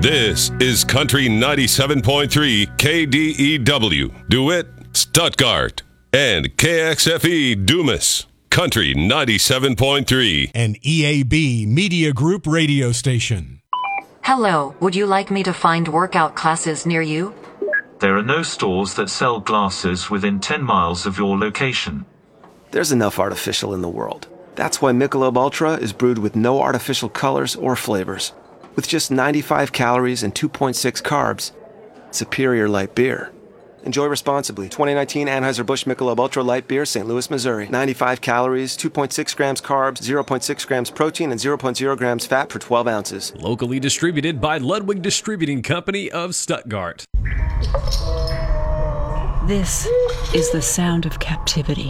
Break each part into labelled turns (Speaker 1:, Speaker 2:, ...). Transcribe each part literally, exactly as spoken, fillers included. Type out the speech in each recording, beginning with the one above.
Speaker 1: This is Country ninety-seven point three K D E W, DeWitt, Stuttgart, and K X F E Dumas. Country ninety-seven point three.
Speaker 2: An E A B Media Group radio station.
Speaker 3: Hello, would you like me to find workout classes near you?
Speaker 4: There are no stores that sell glasses within ten miles of your location.
Speaker 5: There's enough artificial in the world. That's why Michelob Ultra is brewed with no artificial colors or flavors. With just ninety-five calories and two point six carbs, superior light beer. Enjoy responsibly. twenty nineteen Anheuser-Busch Michelob Ultra Light Beer, Saint Louis, Missouri. ninety-five calories, two point six grams carbs, zero point six grams protein, and zero point zero grams fat for twelve ounces.
Speaker 6: Locally distributed by Ludwig Distributing Company of Stuttgart.
Speaker 7: This is the sound of captivity.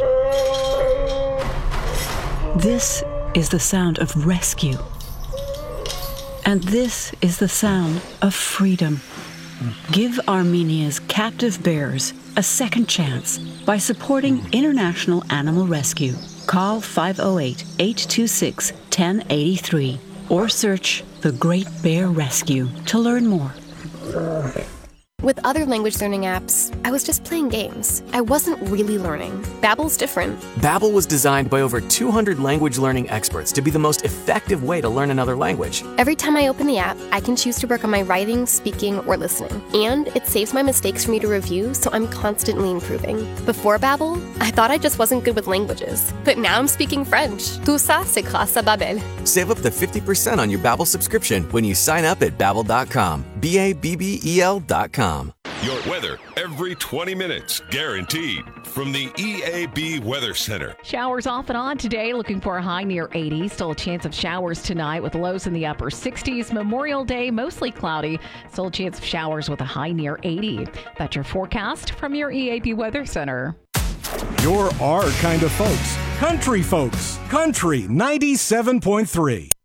Speaker 7: This is the sound of rescue. And this is the sound of freedom. Give Armenia's captive bears a second chance by supporting International Animal Rescue. Call five oh eight, eight two six, one oh eight three or search The Great Bear Rescue to learn more.
Speaker 8: With other language learning apps, I was just playing games. I wasn't really learning. Babbel's different.
Speaker 9: Babbel was designed by over two hundred language learning experts to be the most effective way to learn another language.
Speaker 8: Every time I open the app, I can choose to work on my writing, speaking, or listening. And it saves my mistakes for me to review, so I'm constantly improving. Before Babbel, I thought I just wasn't good with languages. But now I'm speaking French. Tout ça, c'est grâce à Babbel.
Speaker 9: Save up to fifty percent on your Babbel subscription when you sign up at babbel dot com. B A B B E L dot com.
Speaker 1: Your weather every twenty minutes, guaranteed. From the E A B Weather Center.
Speaker 10: Showers off and on today, looking for a high near eighty. Still a chance of showers tonight with lows in the upper sixties. Memorial Day, mostly cloudy. Still a chance of showers with a high near eighty. That's your forecast from your E A B Weather Center.
Speaker 2: You're our kind of folks. Country folks. Country ninety-seven point three.